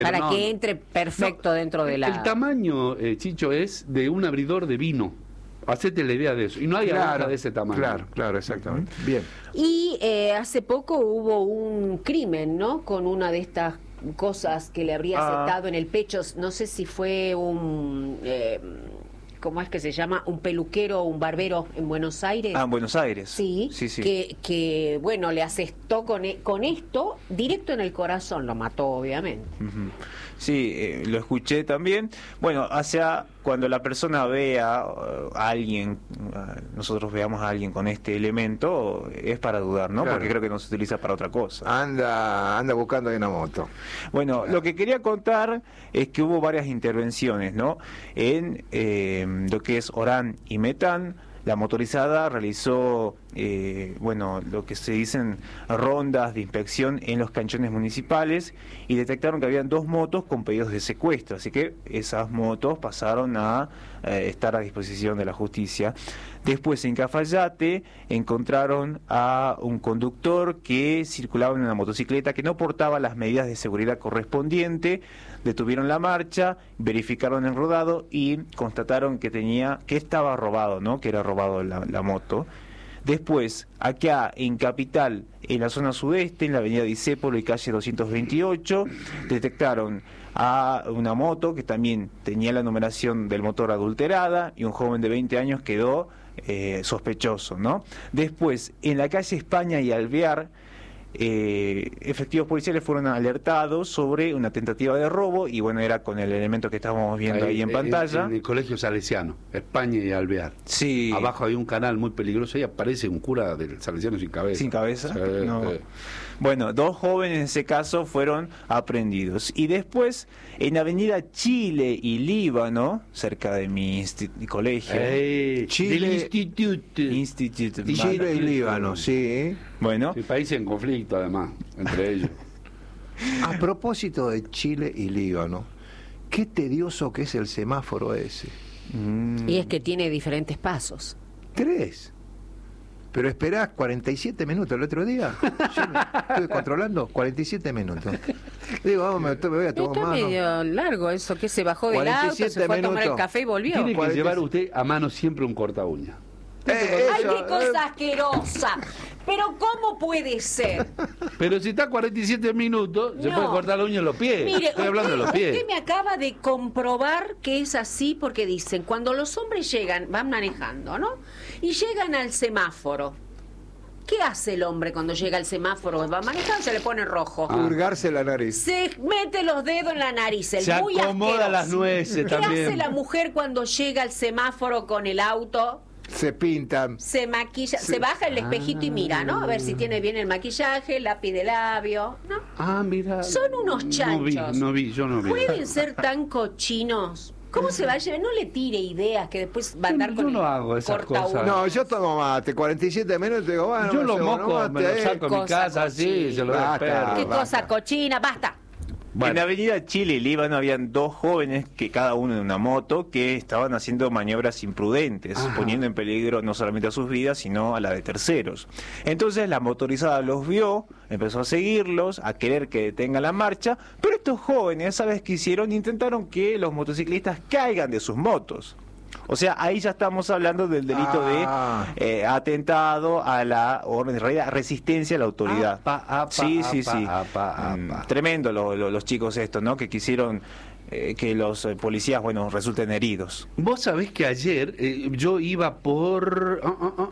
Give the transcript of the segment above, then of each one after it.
Para que entre perfecto dentro de la... El tamaño, Chicho, es de un abridor de vino. Hacete la idea de eso. Y no hay aguja de ese tamaño. Claro, exactamente. Bien. Y hace poco hubo un crimen, ¿no? Con una de estas cosas que le habría aceptado en el pecho. No sé si fue un... ¿cómo es que se llama? Un peluquero o un barbero en Buenos Aires. En Buenos Aires. Sí. Que bueno, le asestó con esto directo en el corazón, lo mató obviamente. Sí, lo escuché también. Bueno, cuando la persona vea a alguien, nosotros veamos a alguien con este elemento, es para dudar, ¿no? Claro. Porque creo que no se utiliza para otra cosa. Anda buscando ahí una moto. Bueno, lo que quería contar es que hubo varias intervenciones, ¿no? En lo que es Orán y Metán. La motorizada realizó, lo que se dicen rondas de inspección en los canchones municipales y detectaron que habían 2 motos con pedidos de secuestro, así que esas motos pasaron a estar a disposición de la justicia. Después, en Cafayate, encontraron a un conductor que circulaba en una motocicleta que no portaba las medidas de seguridad correspondientes. Detuvieron la marcha, verificaron el rodado y constataron que estaba robado, ¿no? Que era robado la moto. Después, acá en Capital, en la zona sudeste, en la avenida Discépolo y calle 228, detectaron a una moto que también tenía la numeración del motor adulterada y un joven de 20 años quedó sospechoso, ¿no? Después, en la calle España y Alvear, efectivos policiales fueron alertados sobre una tentativa de robo y bueno, era con el elemento que estábamos viendo ahí en pantalla. En el colegio salesiano, España y Alvear. Sí. Abajo hay un canal muy peligroso y aparece un cura del salesiano sin cabeza. ¿Sin cabeza? No. Bueno, 2 jóvenes en ese caso fueron aprehendidos. Y después, en Avenida Chile y Líbano, cerca de mi colegio. Chile, del Instituto. Chile y Líbano, sí. Bueno. Sí, países en conflicto, además, entre ellos. A propósito de Chile y Líbano, qué tedioso que es el semáforo ese. Y es que tiene diferentes pasos. 3. Pero esperás 47 minutos el otro día. Yo estuve controlando 47 minutos. Digo, me voy a tomar Está mano. medio largo eso, que se bajó del auto, se 47 fue a tomar el minutos. café y volvió. Tiene que 46. llevar usted a mano siempre un corta uña. ¡Ay, qué cosa asquerosa! Pero ¿cómo puede ser? Pero si está 47 minutos, se No. puede cortar la uña en los pies. Mire, Estoy hablando de los pies. usted me acaba de comprobar que es así porque dicen, cuando los hombres van manejando, ¿no? Y llegan al semáforo. ¿Qué hace el hombre cuando llega al semáforo? Va manejando, se le pone rojo. Hurgarse la nariz. Se mete los dedos en la nariz. El Se muy acomoda asqueroso. las nueces ¿Qué también. hace la mujer cuando llega al semáforo con el auto? Se pintan. Se maquilla, se baja el espejito y mira, ¿no? A ver si tiene bien el maquillaje, lápiz de labio, ¿no? Ah, mira. Son unos chanchos. No vi. ¿Pueden ser tan cochinos? ¿Cómo se va a llevar? No le tire ideas que después va a andar con Yo el no hago esas corta cosas. uno. No, yo tomo mate, 47 minutos y digo, bueno, Yo me lo llevo moco, unos me lo mates, saco en mi Cosa casa así, cochina. se lo doy al Basta. perro. ¿Qué basta. cosa cochina? ¡Basta! En la avenida Chile y Líbano habían 2 jóvenes, que cada uno en una moto, que estaban haciendo maniobras imprudentes, Ajá. poniendo en peligro no solamente a sus vidas, sino a la de terceros. Entonces la motorizada los vio, empezó a seguirlos, a querer que detengan la marcha, pero estos jóvenes, ¿sabes qué hicieron? Intentaron que los motociclistas caigan de sus motos. O sea, ahí ya estamos hablando del delito de atentado a la orden, en realidad resistencia a la autoridad. Sí. Tremendo los chicos estos, ¿no? Que quisieron que los policías, bueno, resulten heridos. Vos sabés que ayer yo iba por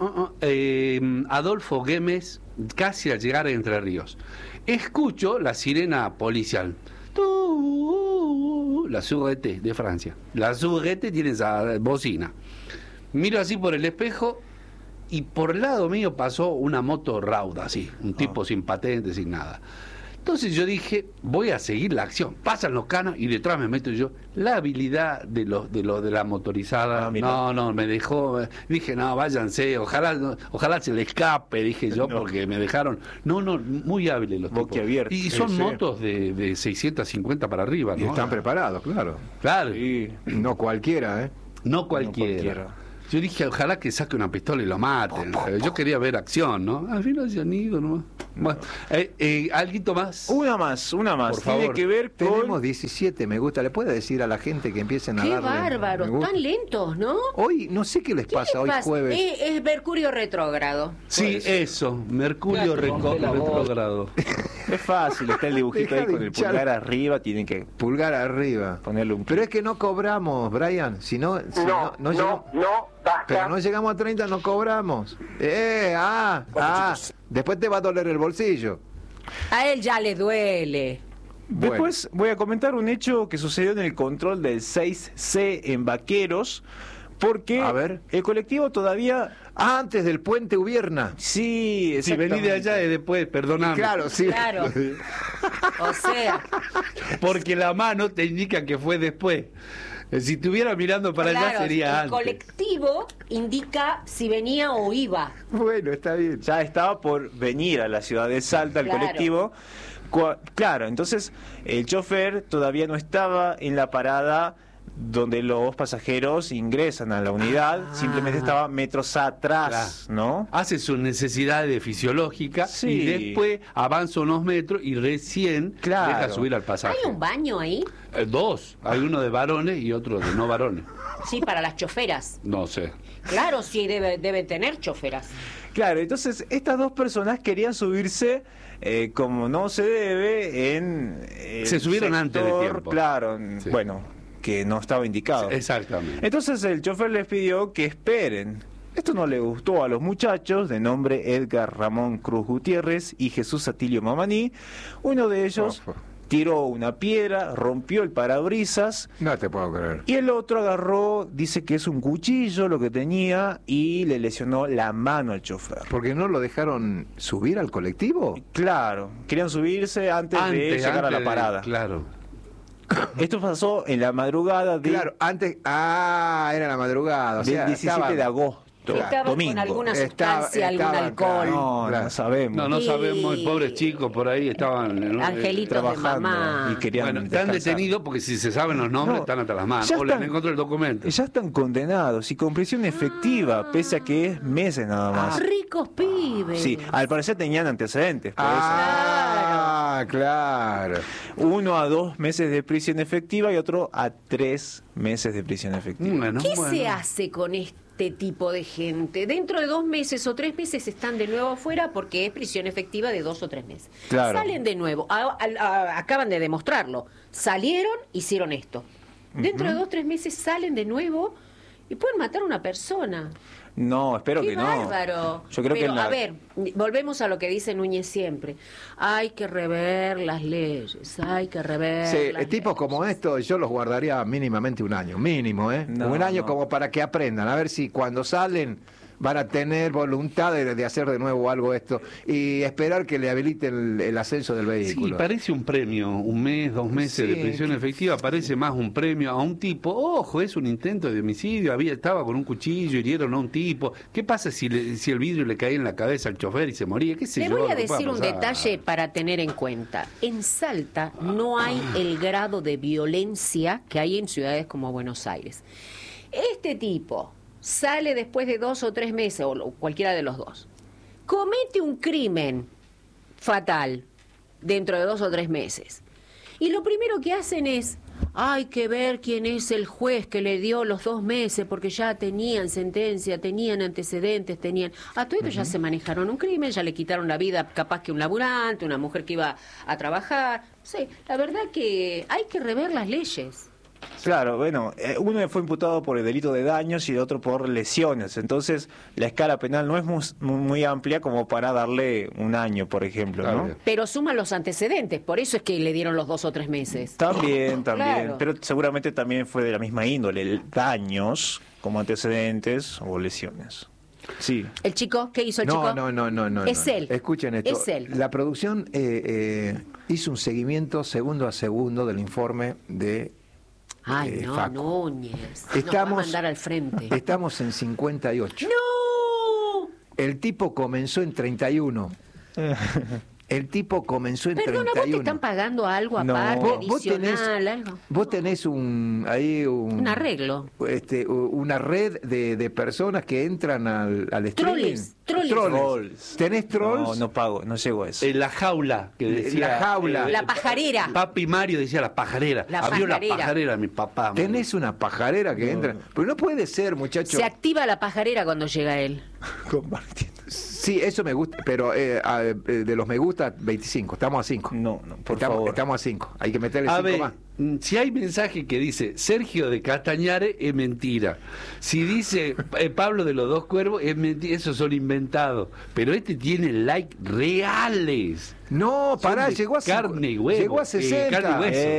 Adolfo Güemes, casi al llegar a Entre Ríos. Escucho la sirena policial. La Sûreté de Francia. La Sûreté tiene esa bocina. Miro así por el espejo y por el lado mío pasó una moto rauda, así, un tipo sin patente, sin nada. Entonces yo dije, voy a seguir la acción. Pasan los canos y detrás me meto yo. La habilidad de la motorizada, no, me dejó. Dije, no, váyanse, ojalá se le escape, dije yo, porque me dejaron. No, muy hábiles los tipos. Y son motos de 650 para arriba, ¿no? Y están preparados, claro. Claro. Y no cualquiera, ¿eh? No cualquiera. Yo dije, ojalá que saque una pistola y lo maten. Yo quería ver acción, ¿no? Al final se han ido nomás. Bueno, ¿alguito más? Una más. Por Tiene favor. que ver con... Tenemos 17 me gusta. ¿Le puede decir a la gente que empiecen a Qué darle bárbaros, me gusta? tan lentos, ¿no? Hoy, no sé qué les ¿Qué pasa, les hoy pasa? jueves. Es Mercurio retrógrado. Sí, eso. Mercurio retrógrado. Es fácil, está el dibujito Deja ahí de con el hinchar. pulgar arriba, tienen que Pulgar arriba. ponerle un... Pero es que no cobramos, Brian. Si no, no llegamos, pero no llegamos a 30, no cobramos. Después te va a doler el bolsillo. A él ya le duele. Después voy a comentar un hecho que sucedió en el control del 6C en Vaqueros, porque A ver. el colectivo todavía... Antes del puente Ubierna. Sí, Si venís de allá y después, perdóname. Claro, sí. Claro. O sea, Porque la mano te indica que fue después. Si estuviera mirando para allá claro, sería el antes. colectivo indica si venía o iba. Bueno, está bien. Ya estaba por venir a la ciudad de Salta el Claro. colectivo. Claro, entonces el chofer todavía no estaba en la parada donde los pasajeros ingresan a la unidad, simplemente estaba metros atrás, Claro. ¿no? Hace sus necesidades fisiológicas Sí. y después avanza unos metros y recién Claro. deja subir al pasaje. ¿Hay un baño ahí? Dos. Hay uno de varones y otro de no varones. Sí, para las choferas. No sé. Claro, sí, debe tener choferas. Claro, entonces estas dos personas querían subirse como no se debe en Se subieron antes de tiempo. Claro, Sí. bueno, que no estaba indicado. Exactamente. Entonces el chofer les pidió que esperen. Esto no le gustó a los muchachos, de nombre Edgar Ramón Cruz Gutiérrez y Jesús Atilio Mamaní. Uno de ellos tiró una piedra, rompió el parabrisas No te puedo creer. y el otro agarró, dice que es un cuchillo lo que tenía y le lesionó la mano al chofer. ¿Porque no lo dejaron subir al colectivo? Claro, querían subirse antes de llegar a la parada. Claro. Esto pasó en la madrugada Claro, antes. Era la madrugada. O del sea, 17 estaba- de agosto, Estaban domingo. con alguna Estaba- sustancia, algún estaban, alcohol. No, Claro. no sabemos. No Y- sabemos, pobres chicos por ahí estaban Angelitos de trabajando mamá. y querían Bueno, están descansar. detenidos porque si se saben los nombres No, están hasta las manos. ya O les están- encontró el documento. Ya están condenados y con prisión efectiva, pese a que es meses nada más. Ricos pibes. Sí, al parecer tenían antecedentes, por Claro. eso. 1 a 2 meses de prisión efectiva y otro a 3 meses de prisión efectiva. Bueno, ¿Qué bueno. se hace con este tipo de gente? Dentro de 2 meses o 3 meses están de nuevo afuera porque es prisión efectiva de 2 o 3 meses. Claro. Salen de nuevo, acaban de demostrarlo. Salieron, hicieron esto. Dentro de 2 o 3 meses salen de nuevo y pueden matar a una persona. No, espero ¡Qué que no. bárbaro! Yo creo Pero, que a ver, volvemos a lo que dice Núñez siempre. Hay que rever las leyes, hay que rever Sí, las tipos leyes. como estos yo los guardaría mínimamente un año, mínimo, ¿eh? No, un año no. como para que aprendan, a ver si cuando salen van a tener voluntad de hacer de nuevo algo esto y esperar que le habiliten el ascenso del Sí, vehículo. parece un premio, 1 mes, 2 meses de Sí. prisión efectiva, parece más un premio a un tipo. Ojo, es un intento de homicidio, estaba con un cuchillo, hirieron a un tipo. ¿Qué pasa si el vidrio le caía en la cabeza al chofer y se moría? ¿Qué sé Le yo? voy a Lo que pueda decir un pasar. detalle para tener en cuenta. En Salta no hay el grado de violencia que hay en ciudades como Buenos Aires. Este tipo sale después de 2 o 3 meses, o cualquiera de los dos, comete un crimen fatal dentro de 2 o 3 meses. Y lo primero que hacen es, hay que ver quién es el juez que le dio los 2 meses, porque ya tenían sentencia, tenían antecedentes, tenían... A todo esto ya se manejaron un crimen, ya le quitaron la vida capaz que un laburante, una mujer que iba a trabajar. No sé, la verdad que hay que rever las leyes. Claro, bueno, uno fue imputado por el delito de daños y el otro por lesiones. Entonces, la escala penal no es muy amplia como para darle un año, por ejemplo, ¿no? Claro. Pero suman los antecedentes, por eso es que le dieron los 2 o 3 meses. También, Claro. pero seguramente también fue de la misma índole, daños como antecedentes o lesiones. Sí. ¿El chico? ¿Qué hizo el chico? No. Es él. Escuchen esto. Es él. La producción hizo un seguimiento segundo a segundo del informe de Ay, no, Facu. Núñez. Nos va a mandar al frente. Estamos en 58. ¡No! El tipo comenzó en 31. El tipo comenzó en Perdona, 31. ¿vos te están pagando algo No. aparte, Vos adicional, algo? Vos tenés un arreglo. Una red de personas que entran al streaming. Trolls. ¿Tenés trolls? No, no pago, no llego a eso. La jaula, que decía... La jaula. La pajarera. Papi Mario decía la pajarera. La Abrió pajarera. la pajarera mi papá. ¿Tenés una pajarera que entra? Pero no puede ser, muchacho. Se activa la pajarera cuando llega él. Compartiendo. Sí, eso me gusta, pero de los me gusta, 25. Estamos a 5. No, por favor. Estamos a 5. Hay que meterle A 5 ver, más. si hay mensaje que dice Sergio de Castañares, es mentira. Si dice Pablo de los Dos Cuervos, es mentira. Esos son inventados. Pero este tiene likes reales. No, pará, Son de llegó a carne y huevo. Llegó a 60. Carne y hueso.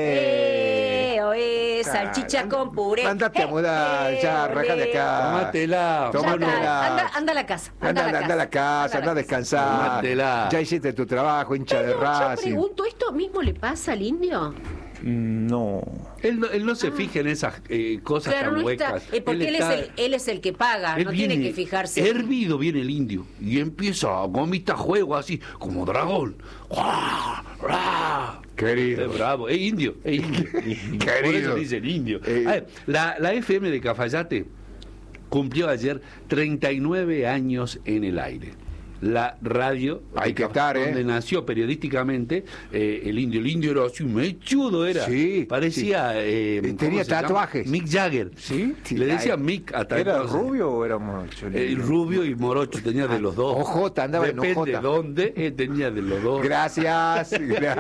Salchicha con puré. Andate a mudar, ya, rajá de acá. Tómatela. Ya Tómatela. está. Anda a la casa. Anda a la casa, anda a descansar. Tómatela. Ya hiciste tu trabajo, hincha de Pero yo Racing. pregunto, ¿esto mismo le pasa al indio? No. Él no se fija en esas cosas Claro, tan no está. huecas. Porque él es el que paga, él no tiene viene que fijarse. hervido viene el indio y empieza a gomita juego así, como dragón. ¡Guau! ¡Guau! Querido. Es bravo, es indio, es indio. Por Querido. eso dicen indio. A ver, la FM de Cafayate cumplió ayer 39 años en el aire. La radio Hay que estar, donde nació periodísticamente el indio. El indio era así, mechudo era. Sí, parecía sí. ¿cómo Tenía se llama? tatuajes. Mick Jagger. Sí, sí. Le decían Mick hasta ¿Era entonces. rubio o era morocho? Rubio y morocho, tenía de los dos. Ojota, andaba en Depende ojota. de dónde, tenía de los dos. Gracias.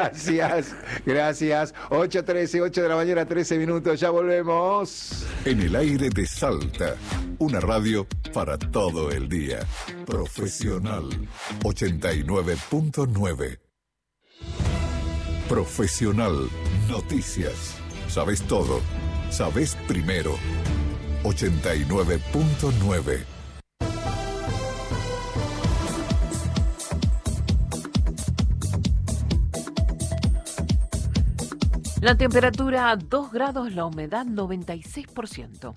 8:13, 8 de la mañana, 13 minutos. Ya volvemos. En el aire de Salta, una radio para todo el día. Profesional 89.9. Profesional Noticias. Sabes todo. Sabes primero. 89.9. La temperatura 2 grados, la humedad 96%.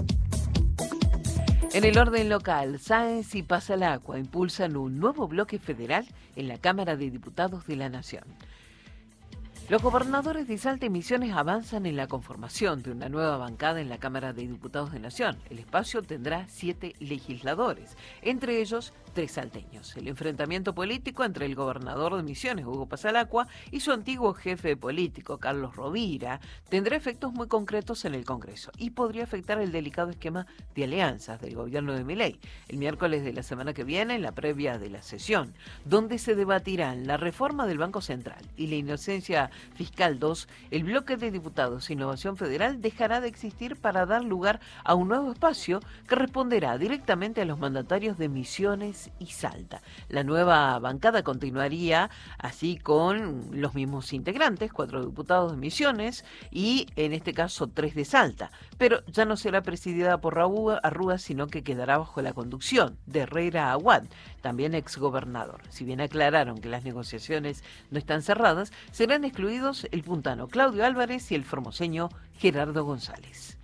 En el orden local, Sáenz y Pasalacqua impulsan un nuevo bloque federal en la Cámara de Diputados de la Nación. Los gobernadores de Salta y Misiones avanzan en la conformación de una nueva bancada en la Cámara de Diputados de Nación. El espacio tendrá 7 legisladores, entre ellos 3 salteños. El enfrentamiento político entre el gobernador de Misiones, Hugo Pasalacqua, y su antiguo jefe político, Carlos Rovira, tendrá efectos muy concretos en el Congreso y podría afectar el delicado esquema de alianzas del gobierno de Milei. El miércoles de la semana que viene, en la previa de la sesión, donde se debatirán la reforma del Banco Central y la inocencia Fiscal 2, el bloque de diputados Innovación Federal dejará de existir para dar lugar a un nuevo espacio que responderá directamente a los mandatarios de Misiones y Salta. La nueva bancada continuaría así con los mismos integrantes, 4 diputados de Misiones y en este caso 3 de Salta, pero ya no será presidida por Raúl Arrúa, sino que quedará bajo la conducción de Herrera Aguad, también exgobernador. Si bien aclararon que las negociaciones no están cerradas, serán excluidos el puntano Claudio Álvarez y el formoseño Gerardo González.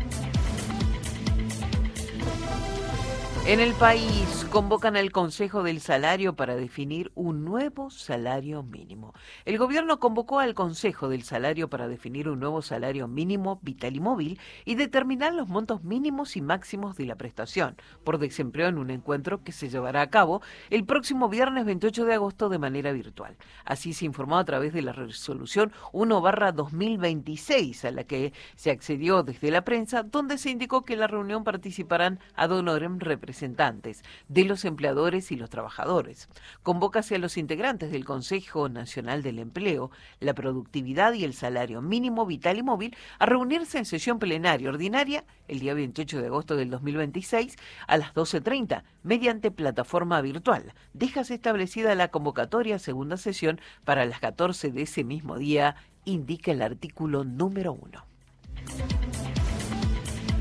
En el país convocan al Consejo del Salario para definir un nuevo salario mínimo. El gobierno convocó al Consejo del Salario para definir un nuevo salario mínimo vital y móvil y determinar los montos mínimos y máximos de la prestación por desempleo en un encuentro que se llevará a cabo el próximo viernes 28 de agosto de manera virtual. Así se informó a través de la resolución 1/2026 a la que se accedió desde la prensa, donde se indicó que en la reunión participarán ad honorem representantes de los empleadores y los trabajadores. Convócase a los integrantes del Consejo Nacional del Empleo, la Productividad y el Salario Mínimo Vital y Móvil a reunirse en sesión plenaria ordinaria el día 28 de agosto del 2026 a las 12:30 mediante plataforma virtual. Déjase establecida la convocatoria a segunda sesión para las 14 de ese mismo día, indica el artículo número 1.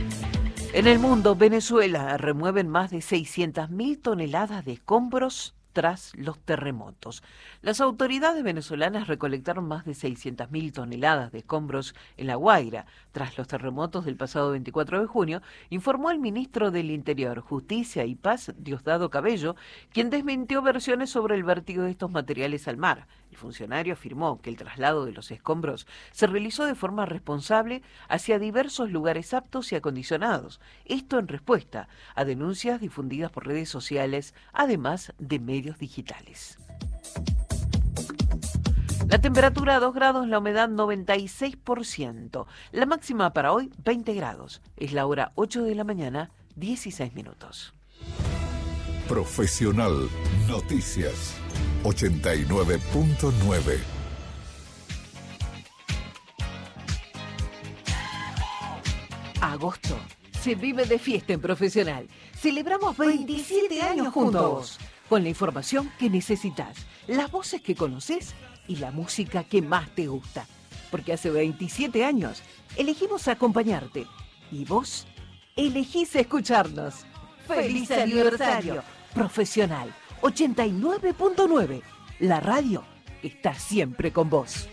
En el mundo, Venezuela remueven más de 600.000 toneladas de escombros tras los terremotos. Las autoridades venezolanas recolectaron más de 600.000 toneladas de escombros en La Guaira tras los terremotos del pasado 24 de junio, informó el ministro del Interior, Justicia y Paz, Diosdado Cabello, quien desmintió versiones sobre el vertido de estos materiales al mar. El funcionario afirmó que el traslado de los escombros se realizó de forma responsable hacia diversos lugares aptos y acondicionados, esto en respuesta a denuncias difundidas por redes sociales, además de medios digitales. La temperatura 2 grados, la humedad 96%. La máxima para hoy 20 grados. Es la hora 8 de la mañana, 16 minutos. Profesional Noticias 89.9. Agosto se vive de fiesta en Profesional. Celebramos 27 años juntos, con la información que necesitas, las voces que conoces y la música que más te gusta. Porque hace 27 años elegimos acompañarte y vos elegís escucharnos. ¡Feliz aniversario! Profesional 89.9, la radio está siempre con vos.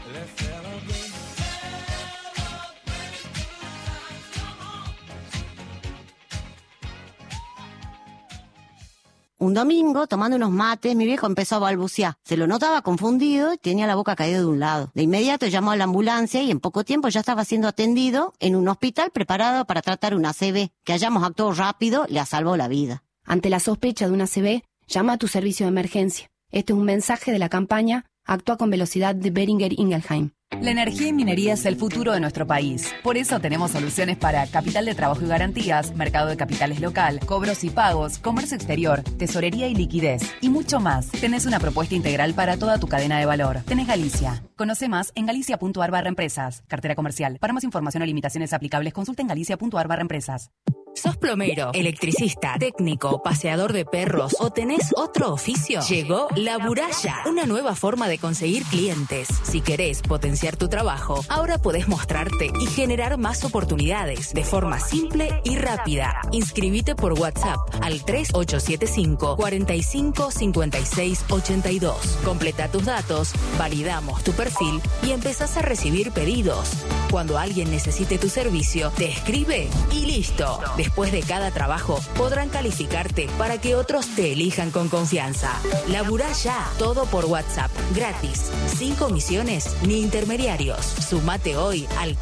Un domingo, tomando unos mates, mi viejo empezó a balbucear. Se lo notaba confundido y tenía la boca caída de un lado. De inmediato llamó a la ambulancia y en poco tiempo ya estaba siendo atendido en un hospital preparado para tratar una ACV. Que hayamos actuado rápido le ha salvado la vida. Ante la sospecha de una ACV, llama a tu servicio de emergencia. Este es un mensaje de la campaña Actúa con Velocidad de Boehringer Ingelheim. La energía y minería es el futuro de nuestro país. Por eso tenemos soluciones para capital de trabajo y garantías, mercado de capitales local, cobros y pagos, comercio exterior, tesorería y liquidez, y mucho más. Tenés una propuesta integral para toda tu cadena de valor. Tenés Galicia. Conoce más en galicia.ar/empresas. Cartera comercial. Para más información o limitaciones aplicables, consulta en galicia.ar/empresas. ¿Sos plomero, electricista, técnico, paseador de perros o tenés otro oficio? Llegó Laburaya, una nueva forma de conseguir clientes. Si querés potenciar tu trabajo, ahora podés mostrarte y generar más oportunidades de forma simple y rápida. Inscribite por WhatsApp al 3875 45 56 82. Completa tus datos, validamos tu perfil y empezás a recibir pedidos. Cuando alguien necesite tu servicio, te escribe y listo. Después de cada trabajo, podrán calificarte para que otros te elijan con confianza. Laburá ya, todo por WhatsApp, gratis, sin comisiones ni intermediarios. Sumate hoy al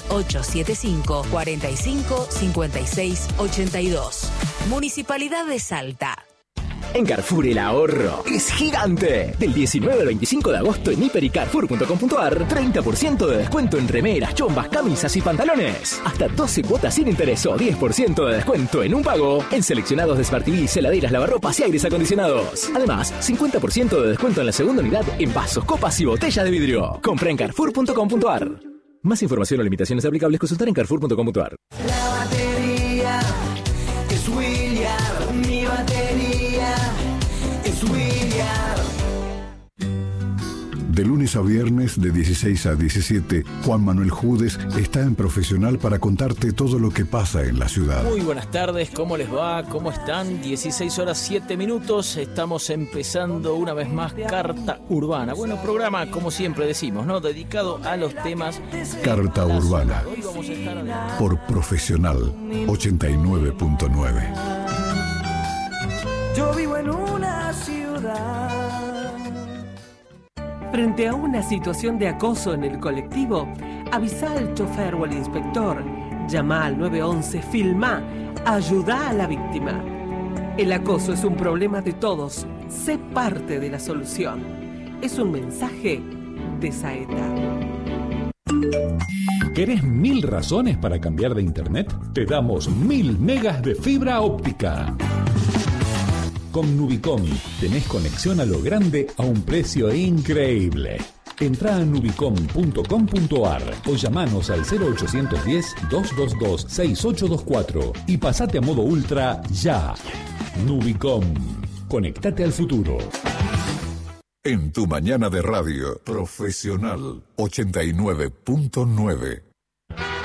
3875 45 56 82. Municipalidad de Salta. En Carrefour el ahorro es gigante. Del 19 al 25 de agosto en hiper y carrefour.com.ar, 30% de descuento en remeras, chombas, camisas y pantalones. Hasta 12 cuotas sin interés o 10% de descuento en un pago en seleccionados de Smart TV, heladeras, lavarropas y aires acondicionados. Además, 50% de descuento en la segunda unidad en vasos, copas y botellas de vidrio. Compra en carrefour.com.ar. Más información o limitaciones aplicables, consultar en carrefour.com.ar. La batería es William, mi batería es William. De lunes a viernes, de 16 a 17, Juan Manuel Judes está en Profesional para contarte todo lo que pasa en la ciudad. Muy buenas tardes, ¿cómo les va? ¿Cómo están? 16 horas 7 minutos, estamos empezando una vez más Carta Urbana. Bueno, programa, como siempre decimos, ¿no? Dedicado a los temas... Carta Urbana, por Profesional 89.9. Yo vivo en una ciudad. Frente a una situación de acoso en el colectivo, avisa al chofer o al inspector, llama al 911, filma, ayuda a la víctima. El acoso es un problema de todos, sé parte de la solución. Es un mensaje de Saeta. ¿Querés 1000 razones para cambiar de internet? Te damos 1000 megas de fibra óptica. Con Nubicom tenés conexión a lo grande a un precio increíble. Entrá a nubicom.com.ar o llamanos al 0810-222-6824 y pasate a modo ultra ya. Nubicom. Conectate al futuro. En tu mañana de radio, Profesional 89.9.